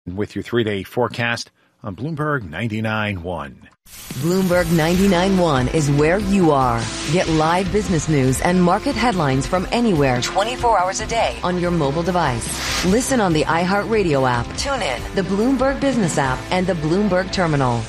With your 3-day forecast on Bloomberg 99.1. Bloomberg 99.1 is where you are. Get live business news and market headlines from anywhere 24 hours a day on your mobile device. Listen on the iHeartRadio app, tune in, the Bloomberg Business app, and the Bloomberg Terminal.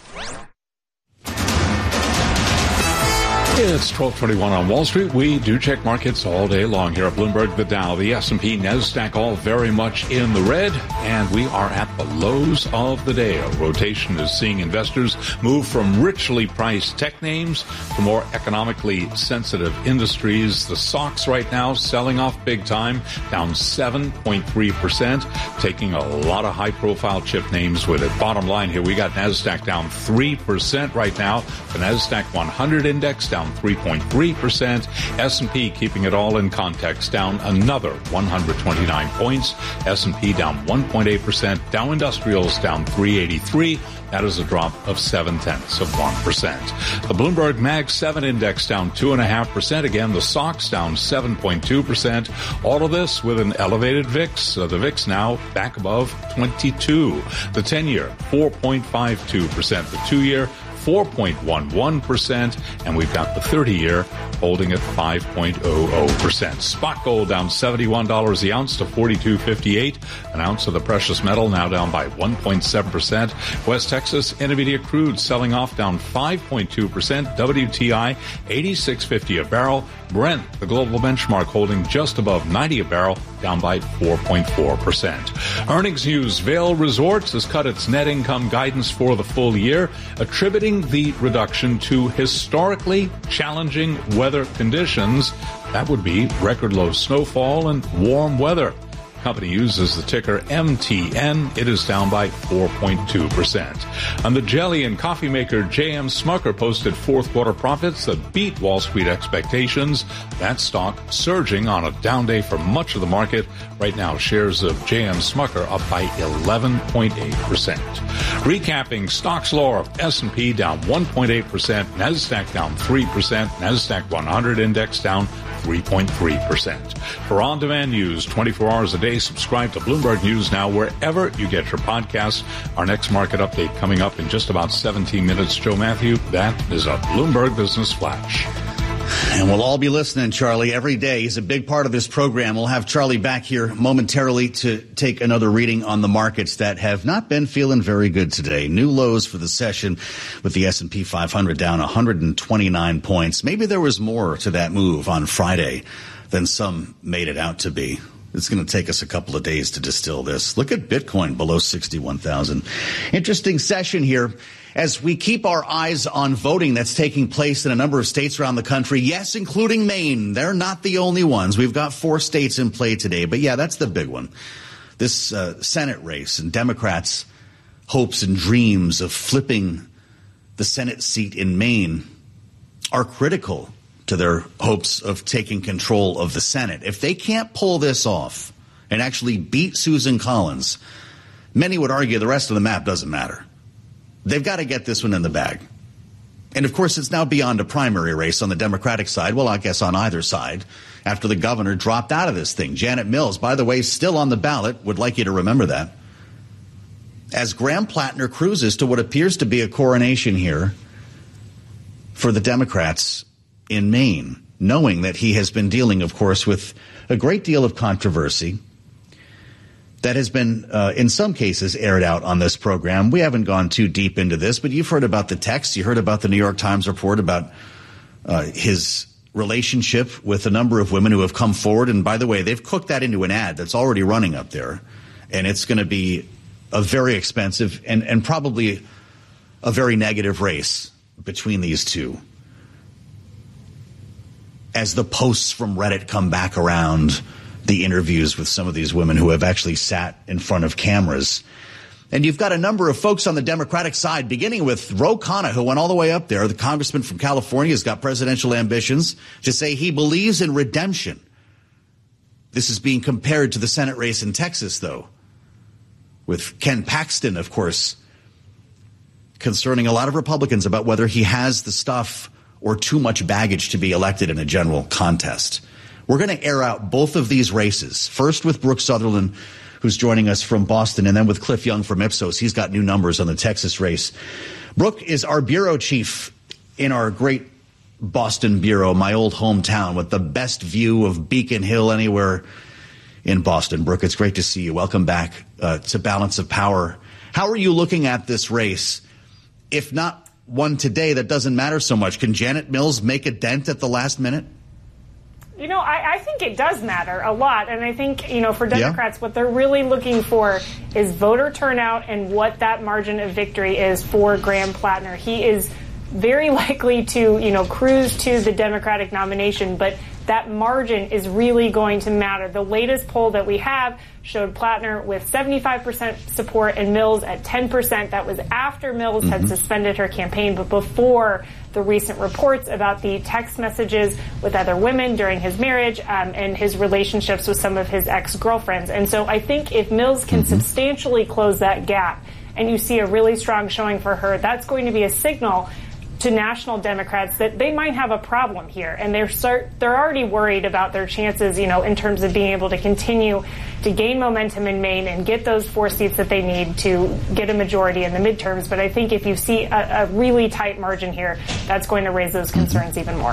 It's 12:21 on Wall Street. We do check markets all day long here at Bloomberg. The Dow, the S&P, NASDAQ, all very much in the red, and we are at the lows of the day. A rotation is seeing investors move from richly priced tech names to more economically sensitive industries. The stocks right now selling off big time, down 7.3%, taking a lot of high-profile chip names with it. Bottom line here, we got NASDAQ down 3% right now. The NASDAQ 100 index down 3.3%. S&P, keeping it all in context, down another 129 points. S&P down 1.8%. Dow Industrials down 383. That is a drop of 0.7%. The Bloomberg Mag 7 index down 2.5%. Again, the SOX down 7.2%. All of this with an elevated VIX. The VIX now back above 22. The 10-year, 4.52%. The 2-year, 4.11%, and we've got the 30-year holding at 5.00%. Spot gold down $71 the ounce to $42.58. An ounce of the precious metal now down by 1.7%. West Texas Intermediate crude selling off down 5.2%. WTI $86.50 a barrel. Brent, the global benchmark, holding just above 90 a barrel, down by 4.4%. Earnings news. Vail Resorts has cut its net income guidance for the full year, attributing the reduction to historically challenging weather conditions. That would be record low snowfall and warm weather. Company uses the ticker MTN. It is down by 4.2%. And the jelly and coffee maker J.M. Smucker posted fourth quarter profits that beat Wall Street expectations. That stock surging on a down day for much of the market. Right now, shares of J.M. Smucker up by 11.8%. Recapping, stocks lower. S&P down 1.8%. NASDAQ down 3%. NASDAQ 100 index down 3.3%. For on-demand news 24 hours a day, subscribe to Bloomberg News Now wherever you get your podcasts. Our next market update coming up in just about 17 minutes. Joe Matthew, that is a Bloomberg Business Flash. And we'll all be listening, Charlie, every day. He's a big part of this program. We'll have Charlie back here momentarily to take another reading on the markets that have not been feeling very good today. New lows for the session with the S&P 500 down 129 points. Maybe there was more to that move on Friday than some made it out to be. It's going to take us a couple of days to distill this. Look at Bitcoin below 61,000. Interesting session here as we keep our eyes on voting that's taking place in a number of states around the country. Yes, including Maine. They're not the only ones. We've got 4 states in play today. But yeah, that's the big one. This Senate race and Democrats' hopes and dreams of flipping the Senate seat in Maine are critical to their hopes of taking control of the Senate. If they can't pull this off and actually beat Susan Collins, many would argue the rest of the map doesn't matter. They've got to get this one in the bag. And, of course, it's now beyond a primary race on the Democratic side. Well, I guess on either side, after the governor dropped out of this thing. Janet Mills, by the way, still on the ballot. Would like you to remember that. As Graham Plattner cruises to what appears to be a coronation here for the Democrats in Maine, knowing that he has been dealing, of course, with a great deal of controversy that has been, in some cases, aired out on this program. We haven't gone too deep into this, but you've heard about the text. You heard about the New York Times report about his relationship with a number of women who have come forward. And by the way, they've cooked that into an ad that's already running up there. And it's going to be a very expensive and probably a very negative race between these two. As the posts from Reddit come back around, the interviews with some of these women who have actually sat in front of cameras. And you've got a number of folks on the Democratic side, beginning with Ro Khanna, who went all the way up there. The congressman from California has got presidential ambitions to say he believes in redemption. This is being compared to the Senate race in Texas, though, with Ken Paxton, of course, concerning a lot of Republicans about whether he has the stuff or too much baggage to be elected in a general contest. We're going to air out both of these races. First with Brooke Sutherland, who's joining us from Boston, and then with Cliff Young from Ipsos. He's got new numbers on the Texas race. Brooke is our bureau chief in our great Boston bureau, my old hometown, with the best view of Beacon Hill anywhere in Boston. Brooke, it's great to see you. Welcome back to Balance of Power. How are you looking at this race? If not one today, that doesn't matter so much. Can Janet Mills make a dent at the last minute? You know, I think it does matter a lot. And I think, you know, for Democrats, what they're really looking for is voter turnout and what that margin of victory is for Graham Plattner. He is very likely to, you know, cruise to the Democratic nomination, but that margin is really going to matter. The latest poll that we have showed Plattner with 75% support and Mills at 10%. That was after Mills had suspended her campaign, but before the recent reports about the text messages with other women during his marriage and his relationships with some of his ex-girlfriends. And so I think if Mills can substantially close that gap and you see a really strong showing for her, that's going to be a signal to national Democrats that they might have a problem here, and they're already worried about their chances, you know, in terms of being able to continue to gain momentum in Maine and get those 4 seats that they need to get a majority in the midterms. But I think if you see a really tight margin here, that's going to raise those concerns even more.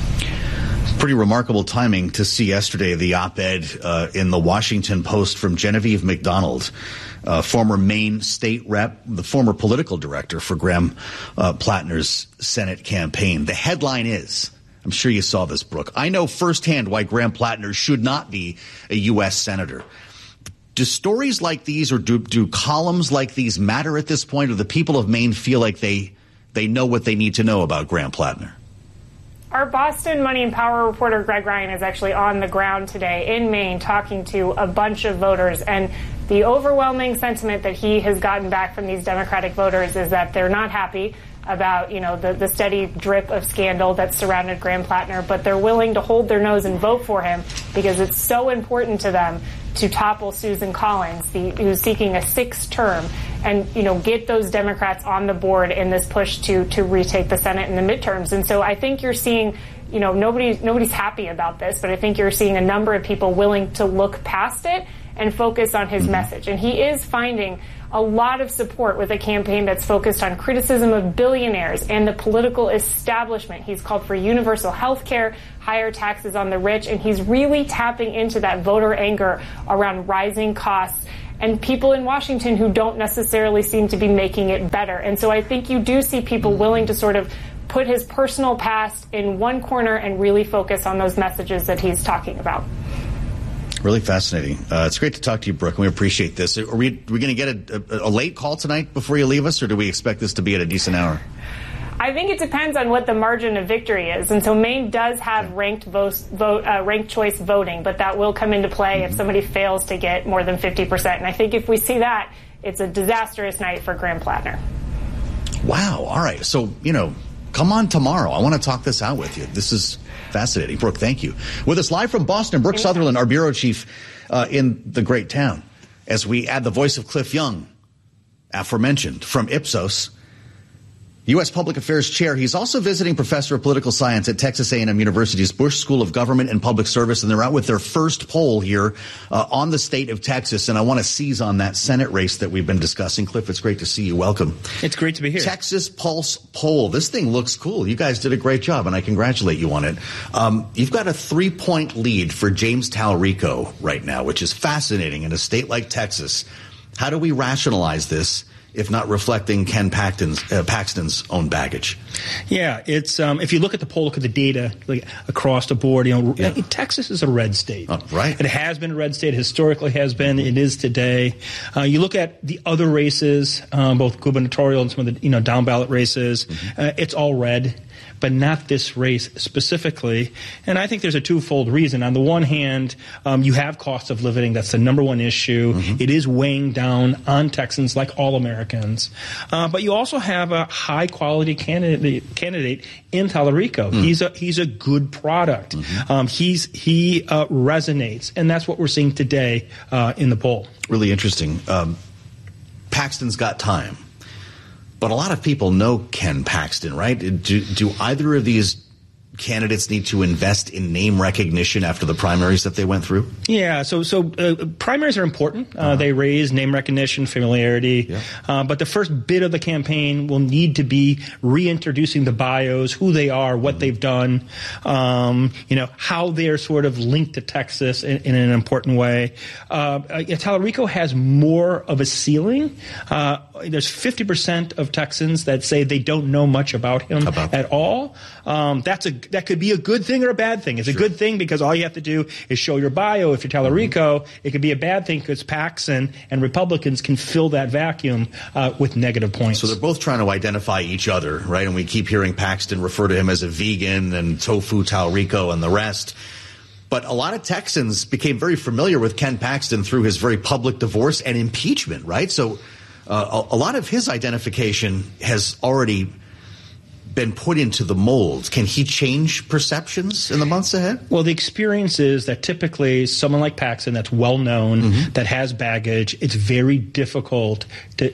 Pretty remarkable timing to see yesterday the op-ed in the Washington Post from Genevieve McDonald, former Maine state rep, the former political director for Graham Plattner's Senate campaign. The headline is, I'm sure you saw this, Brooke, "I know firsthand why Graham Plattner should not be a U.S. senator." Do stories like these or do columns like these matter at this point, or the people of Maine feel like they know what they need to know about Graham Plattner? Our Boston Money and Power reporter Greg Ryan is actually on the ground today in Maine talking to a bunch of voters, and the overwhelming sentiment that he has gotten back from these Democratic voters is that they're not happy about, you know, the steady drip of scandal that surrounded Graham Plattner, but they're willing to hold their nose and vote for him because it's so important to them to topple Susan Collins, who's seeking a 6th term, and, you know, get those Democrats on the board in this push to retake the Senate in the midterms. And so I think you're seeing, you know, nobody's happy about this, but I think you're seeing a number of people willing to look past it and focus on his message. And he is finding a lot of support with a campaign that's focused on criticism of billionaires and the political establishment. He's called for universal health care, higher taxes on the rich, and he's really tapping into that voter anger around rising costs and people in Washington who don't necessarily seem to be making it better. And so I think you do see people willing to sort of put his personal past in one corner and really focus on those messages that he's talking about. Really fascinating. It's great to talk to you, Brooke, and we appreciate this. Are we going to get a late call tonight before you leave us, or do we expect this to be at a decent hour? I think it depends on what the margin of victory is. And so Maine does have ranked choice voting, but that will come into play if somebody fails to get more than 50%. And I think if we see that, it's a disastrous night for Graham Plattner. Wow. All right. So, you know, come on tomorrow. I want to talk this out with you. This is fascinating. Brooke, thank you. With us live from Boston, Brooke Sutherland, our bureau chief in the great town, as we add the voice of Cliff Young, aforementioned, from Ipsos, U.S. Public Affairs Chair. He's also visiting professor of political science at Texas A&M University's Bush School of Government and Public Service, and they're out with their first poll here on the state of Texas, and I want to seize on that Senate race that we've been discussing. Cliff, it's great to see you. Welcome. It's great to be here. Texas Pulse poll. This thing looks cool. You guys did a great job, and I congratulate you on it. You've got a 3-point lead for James Talarico right now, which is fascinating in a state like Texas. How do we rationalize this, if not reflecting Ken Paxton's own baggage? Yeah, it's if you look at the poll, look at the data like, across the board, you know, Texas is a red state. Right. It has been a red state, historically has been, it is today. You look at the other races, both gubernatorial and some of the, you know, down ballot races, it's all red, but not this race specifically. And I think there's a twofold reason. On the one hand, you have cost of living. That's the number one issue. It is weighing down on Texans like all Americans. But you also have a high-quality candidate in Talarico. He's a good product. He resonates, and that's what we're seeing today in the poll. Really interesting. Paxton's got time. But a lot of people know Ken Paxton, right? Do either of these candidates need to invest in name recognition after the primaries that they went through? Yeah, so primaries are important. They raise name recognition, familiarity. Yeah. But the first bit of the campaign will need to be reintroducing the bios, who they are, what they've done, how they're sort of linked to Texas in an important way. Tallarico has more of a ceiling. There's 50% of Texans that say they don't know much about him at all. That could be a good thing or a bad thing. It's a good thing because all you have to do is show your bio. If you're Tallarico, it could be a bad thing because Paxton and Republicans can fill that vacuum with negative points. So they're both trying to identify each other, right? And we keep hearing Paxton refer to him as a vegan and tofu Tallarico and the rest. But a lot of Texans became very familiar with Ken Paxton through his very public divorce and impeachment, right? So a lot of his identification has already been put into the mold. Can he change perceptions in the months ahead? Well, the experience is that typically someone like Paxton that's well known, that has baggage, it's very difficult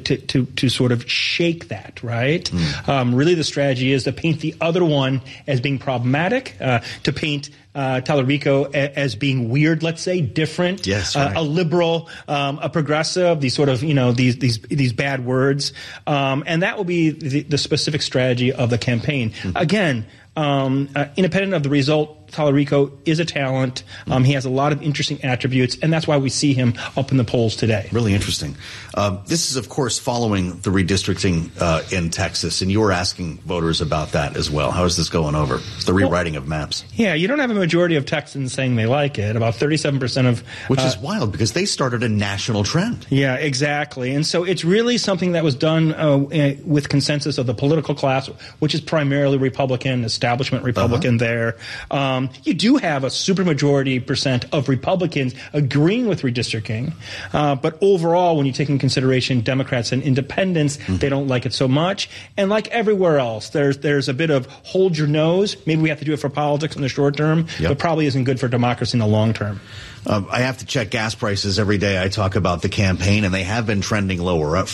to sort of shake that, right? Really the strategy is to paint the other one as being problematic, to paint Tallarico as being weird, let's say, different, yes, right. A liberal, a progressive, these sort of, these bad words. And that will be the specific strategy of the campaign. Again, independent of the result, Tallarico is a talent. He has a lot of interesting attributes, and that's why we see him up in the polls today. Really interesting. This is, of course, following the redistricting in Texas, and you were asking voters about that as well. How is this going over? It's the rewriting of maps. Yeah, you don't have a majority of Texans saying they like it. About 37% of... Which is wild, because they started a national trend. Yeah, exactly. And so it's really something that was done with consensus of the political class, which is primarily Republican, establishment Republican there. You do have a supermajority percent of Republicans agreeing with redistricting, but overall, when you take into consideration Democrats and independents, they don't like it so much. And like everywhere else, there's a bit of hold your nose. Maybe we have to do it for politics in the short term, but probably isn't good for democracy in the long term. I have to check gas prices every day. I talk about the campaign, and they have been trending lower, at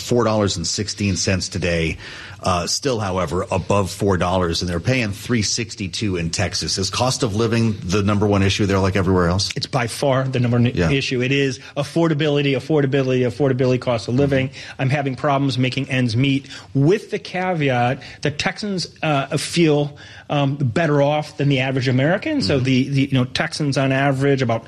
$4.16 today. Still, however, above $4, and they're paying $3.62 in Texas. Is cost of living the number one issue there, like everywhere else? It's by far the number one issue. It is affordability, cost of living. I'm having problems making ends meet, with the caveat that Texans feel better off than the average American. So the Texans on average about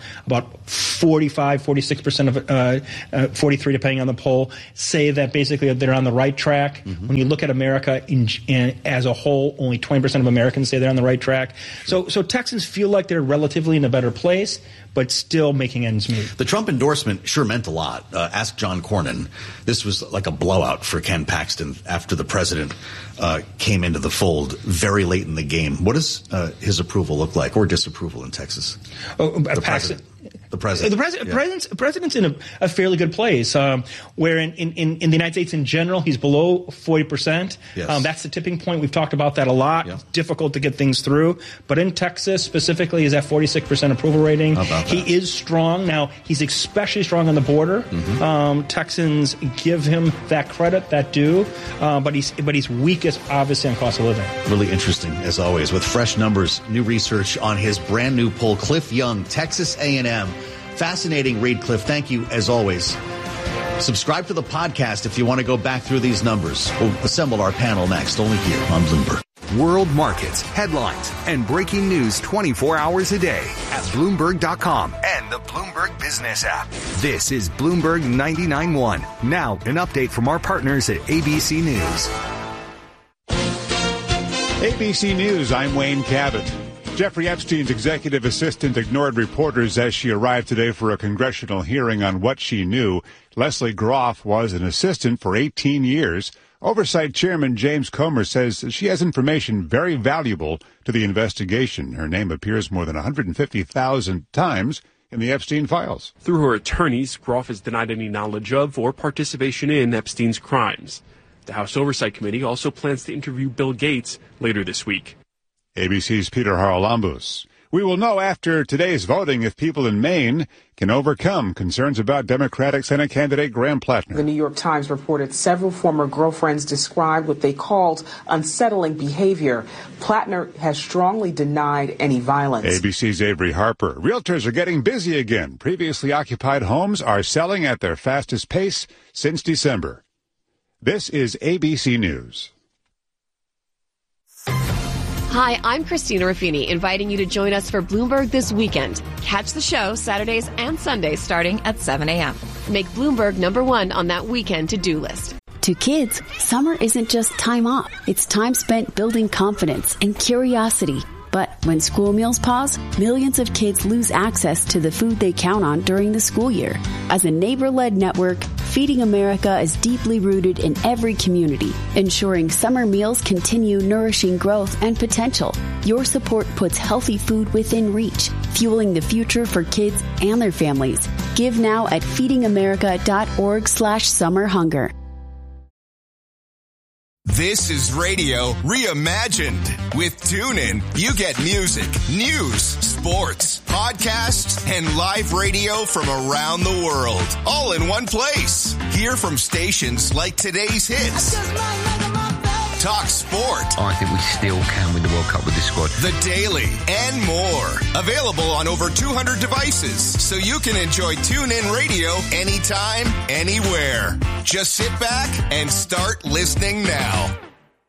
46% of 43, depending on the poll, say that basically they're on the right track. When you look at America as a whole, only 20% of Americans say they're on the right track. So Texans feel like they're relatively in a better place, but still making ends meet. The Trump endorsement sure meant a lot. Ask John Cornyn. This was like a blowout for Ken Paxton after the president came into the fold very late in the game. What does his approval look like, or disapproval in Texas? Paxton. The president. The president's in a fairly good place, where in the United States in general, he's below 40%. Yes. That's the tipping point. We've talked about that a lot. It's difficult to get things through. But in Texas specifically, he's at 46% approval rating. He is strong. Now, he's especially strong on the border. Texans give him that credit, that due. But he's weakest, obviously, on cost of living. Really interesting, as always, with fresh numbers, new research on his brand new poll. Cliff Young, Texas A&M. Fascinating read, Cliff. Thank you, as always. Subscribe to the podcast if you want to go back through these numbers. We'll assemble our panel next, only here on Bloomberg. World markets, headlines, and breaking news 24 hours a day at Bloomberg.com and the Bloomberg Business app. This is Bloomberg 99.1. Now, an update from our partners at ABC News. ABC News, I'm Wayne Cabot. Jeffrey Epstein's executive assistant ignored reporters as she arrived today for a congressional hearing on what she knew. Leslie Groff was an assistant for 18 years. Oversight Chairman James Comer says she has information very valuable to the investigation. Her name appears more than 150,000 times in the Epstein files. Through her attorneys, Groff has denied any knowledge of or participation in Epstein's crimes. The House Oversight Committee also plans to interview Bill Gates later this week. ABC's Peter Haralambous. We will know after today's voting if people in Maine can overcome concerns about Democratic Senate candidate Graham Plattner. The New York Times reported several former girlfriends described what they called unsettling behavior. Plattner has strongly denied any violence. ABC's Avery Harper. Realtors are getting busy again. Previously occupied homes are selling at their fastest pace since December. This is ABC News. Hi, I'm Christina Ruffini, inviting you to join us for Bloomberg This Weekend. Catch the show Saturdays and Sundays starting at 7 a.m. Make Bloomberg #1 on that weekend to-do list. To kids, summer isn't just time off. It's time spent building confidence and curiosity. But when school meals pause, millions of kids lose access to the food they count on during the school year. As a neighbor-led network, Feeding America is deeply rooted in every community, ensuring summer meals continue nourishing growth and potential. Your support puts healthy food within reach, fueling the future for kids and their families. Give now at feedingamerica.org/summerhunger. This is Radio Reimagined. With TuneIn, you get music, news, sports, podcasts, and live radio from around the world, all in one place. Hear from stations like Today's Hits, Talk Sport. I think we still can win the World Cup with this squad. The Daily, and more. Available on over 200 devices, so you can enjoy TuneIn Radio anytime, anywhere. Just sit back and start listening now.